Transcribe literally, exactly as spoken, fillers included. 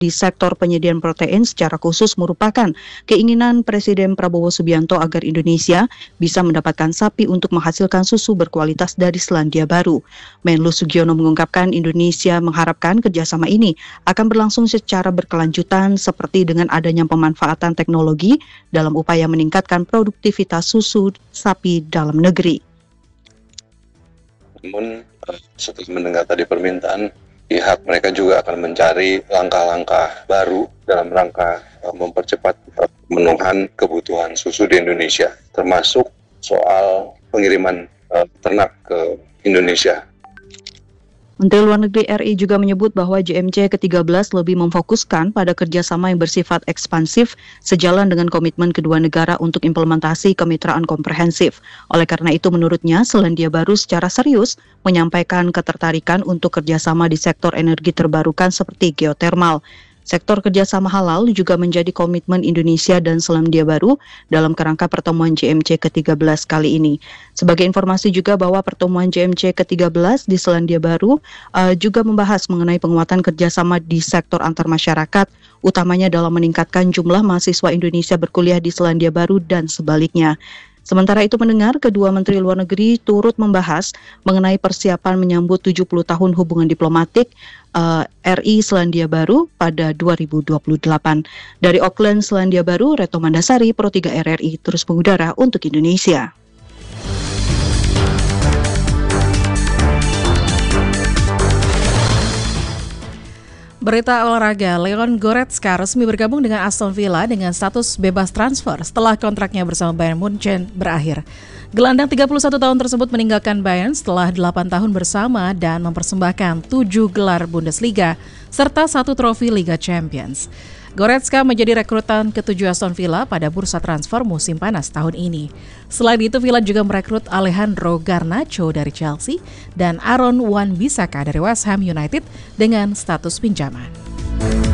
di sektor penyediaan protein secara khusus merupakan keinginan Presiden Prabowo Subianto agar Indonesia bisa mendapatkan sapi untuk menghasilkan susu berkualitas dari Selandia Baru. Menlu Sugiono mengungkapkan Indonesia mengharapkan kerjasama ini akan berlangsung secara berkelanjutan seperti dengan adanya pemanfaatan teknologi dalam upaya meningkatkan produktivitas susu sapi dalam negeri. Namun setelah mendengar tadi permintaan, pihak mereka juga akan mencari langkah-langkah baru dalam rangka uh, mempercepat pemenuhan kebutuhan susu di Indonesia, termasuk soal pengiriman uh, ternak ke Indonesia. Menteri Luar Negeri R I juga menyebut bahwa J M C ke tiga belas lebih memfokuskan pada kerjasama yang bersifat ekspansif sejalan dengan komitmen kedua negara untuk implementasi kemitraan komprehensif. Oleh karena itu menurutnya Selandia Baru secara serius menyampaikan ketertarikan untuk kerjasama di sektor energi terbarukan seperti geotermal. Sektor kerjasama halal juga menjadi komitmen Indonesia dan Selandia Baru dalam kerangka pertemuan J M C ke tiga belas kali ini. Sebagai informasi juga bahwa pertemuan J M C ke tiga belas di Selandia Baru uh, juga membahas mengenai penguatan kerjasama di sektor antar masyarakat, utamanya dalam meningkatkan jumlah mahasiswa Indonesia berkuliah di Selandia Baru dan sebaliknya. Sementara itu mendengar kedua Menteri Luar Negeri turut membahas mengenai persiapan menyambut tujuh puluh tahun hubungan diplomatik uh, R I Selandia Baru pada dua ribu dua puluh delapan. Dari Auckland, Selandia Baru, Reto Mandasari, Pro tiga R R I, terus mengudara untuk Indonesia. Berita olahraga, Leon Goretzka resmi bergabung dengan Aston Villa dengan status bebas transfer setelah kontraknya bersama Bayern Munchen berakhir. Gelandang tiga puluh satu tahun tersebut meninggalkan Bayern setelah delapan tahun bersama dan mempersembahkan tujuh gelar Bundesliga serta satu trofi Liga Champions. Goretzka menjadi rekrutan ketujuh Aston Villa pada bursa transfer musim panas tahun ini. Selain itu, Villa juga merekrut Alejandro Garnacho dari Chelsea dan Aaron Wan-Bissaka dari West Ham United dengan status pinjaman.